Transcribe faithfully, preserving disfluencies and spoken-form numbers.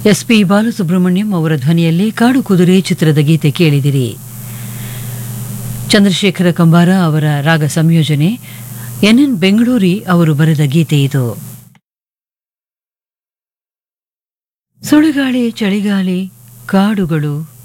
S P Balasubrahmanyam ಅವರ ಧ್ವನಿಯಲ್ಲಿ ಕಾಡು ಕುದುರೆ ಚಿತ್ರದ ಗೀತೆ ಕೇಳಿದಿರಿ. ಚಂದ್ರಶೇಖರ ಕಂಬಾರ ಅವರ ರಾಗ ಸಂಯೋಜನೆ, ಎನ್ ಎನ್ ಬೆಂಗಳೂರಿ ಅವರು ಬರೆದ ಗೀತೆ ಇದು. ಸುಳಿಗಾಳಿ, ಚಳಿಗಾಳಿ, ಕಾಡುಗಳು,